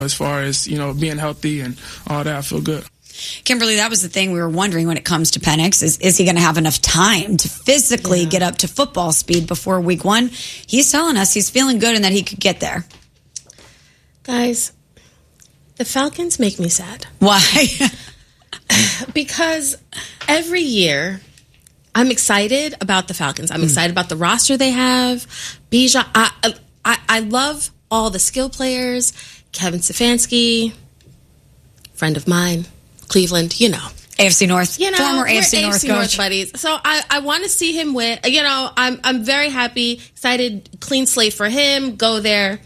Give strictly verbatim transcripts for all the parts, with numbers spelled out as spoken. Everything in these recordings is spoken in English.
as far as, you know, being healthy and all that. I feel good. Kimberly, that was the thing we were wondering when it comes to Penix. Is, is he going to have enough time to physically yeah. get up to football speed before week one? He's telling us he's feeling good and that he could get there. Guys, the Falcons make me sad. Why? Because every year I'm excited about the Falcons. I'm mm. excited about the roster they have. Bijan, I, I, I love all the skill players. Kevin Stefanski, friend of mine. Cleveland, you know. A F C North. You know, former A F C we're North A F C coach. North buddies. So I, I want to see him win. You know, I'm I'm very happy, excited, clean slate for him, go there.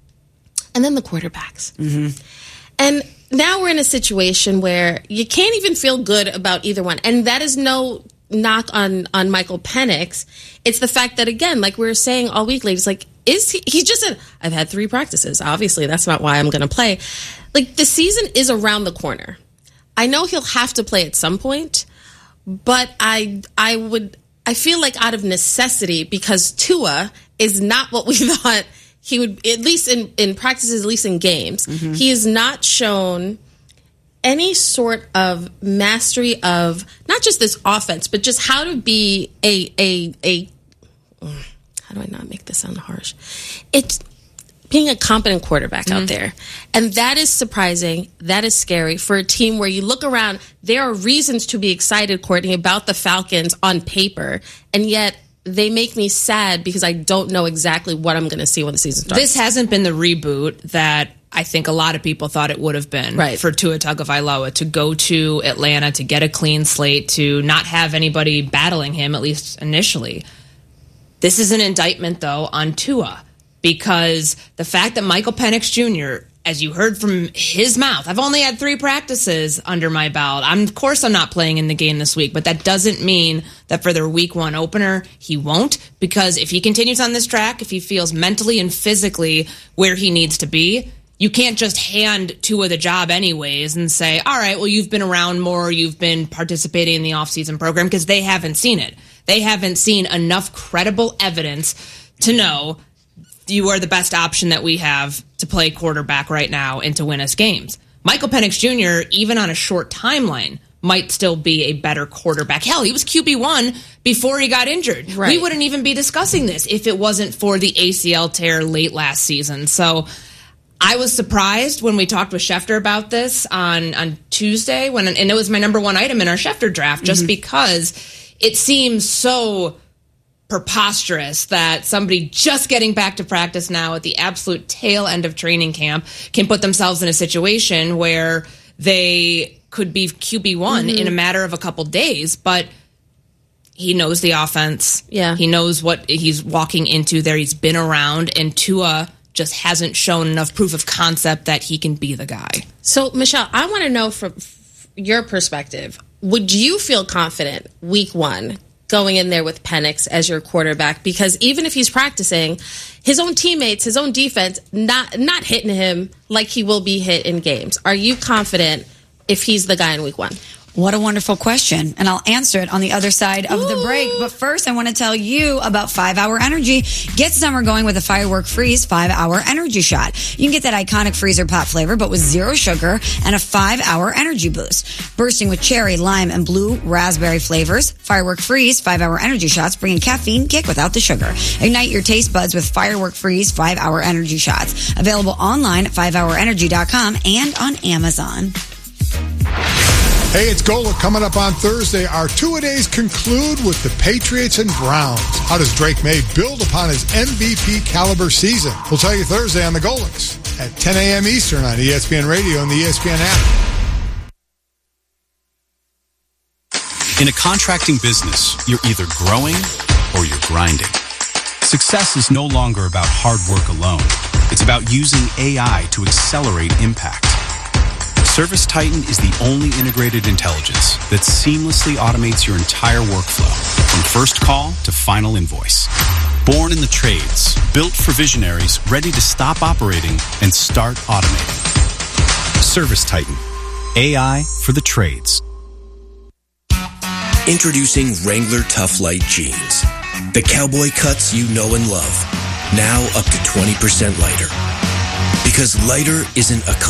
And then the quarterbacks. Mm-hmm. And now we're in a situation where you can't even feel good about either one. And that is no knock on, on Michael Penix. It's the fact that, again, like we were saying all week, ladies, like, is he, he just said, I've had three practices. Obviously, that's not why I'm going to play. Like, the season is around the corner. I know he'll have to play at some point, but I I would I feel like out of necessity, because Tua is not what we thought he would, at least in, in practices, at least in games. Mm-hmm. He has not shown any sort of mastery of not just this offense, but just how to be a a a how do I not make this sound harsh? It's being a competent quarterback mm-hmm. out there. And that is surprising. That is scary for a team where you look around. There are reasons to be excited, Courtney, about the Falcons on paper. And yet they make me sad because I don't know exactly what I'm going to see when the season starts. This hasn't been the reboot that I think a lot of people thought it would have been right. for Tua Tagovailoa to go to Atlanta, to get a clean slate, to not have anybody battling him, at least initially. This is an indictment, though, on Tua. Because the fact that Michael Penix Junior, as you heard from his mouth, I've only had three practices under my belt. I'm, of course I'm not playing in the game this week, but that doesn't mean that for their week one opener, he won't. Because if he continues on this track, if he feels mentally and physically where he needs to be, you can't just hand Tua the job anyways and say, all right, well, you've been around more, you've been participating in the offseason program, because they haven't seen it. They haven't seen enough credible evidence to know you are the best option that we have to play quarterback right now and to win us games. Michael Penix Junior, even on a short timeline, might still be a better quarterback. Hell, he was Q B one before he got injured. Right. We wouldn't even be discussing this if it wasn't for the A C L tear late last season. So I was surprised when we talked with Schefter about this on, on Tuesday, when and it was my number one item in our Schefter draft, just mm-hmm. because it seems so preposterous that somebody just getting back to practice now at the absolute tail end of training camp can put themselves in a situation where they could be Q B one mm-hmm. in a matter of a couple days. But he knows the offense. Yeah. He knows what he's walking into there. He's been around, and Tua just hasn't shown enough proof of concept that he can be the guy. So, Michelle, I want to know from your perspective, would you feel confident week one going in there with Penix as your quarterback? Because even if he's practicing, his own teammates, his own defense, not not hitting him like he will be hit in games. Are you confident if he's the guy in week one? What a wonderful question. And I'll answer it on the other side of Ooh. the break. But first, I want to tell you about five hour Energy. Get summer going with a Firework Freeze five hour Energy Shot. You can get that iconic freezer pop flavor, but with zero sugar and a five hour energy boost. Bursting with cherry, lime, and blue raspberry flavors, Firework Freeze five hour Energy Shots bring a caffeine kick without the sugar. Ignite your taste buds with Firework Freeze five hour Energy Shots. Available online at five hour energy dot com and on Amazon. Hey, it's Gola coming up on Thursday. Our two-a-days conclude with the Patriots and Browns. How does Drake May build upon his M V P caliber season? We'll tell you Thursday on the Golics at ten a.m. Eastern on E S P N Radio and the E S P N app. In a contracting business, you're either growing or you're grinding. Success is no longer about hard work alone. It's about using A I to accelerate impact. ServiceTitan is the only integrated intelligence that seamlessly automates your entire workflow, from first call to final invoice. Born in the trades, built for visionaries ready to stop operating and start automating. ServiceTitan, A I for the trades. Introducing Wrangler Tough Light Jeans. The cowboy cuts you know and love. Now up to twenty percent lighter. Because Because lighter isn't a